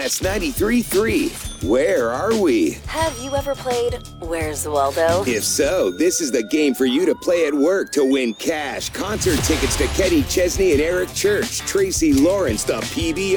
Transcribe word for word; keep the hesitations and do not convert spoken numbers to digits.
S ninety-three point three. Where are we? Have you ever played Where's Waldo? If so, this is the game for you to play at work to win cash, concert tickets to Kenny Chesney and Eric Church, Tracy Lawrence, the P B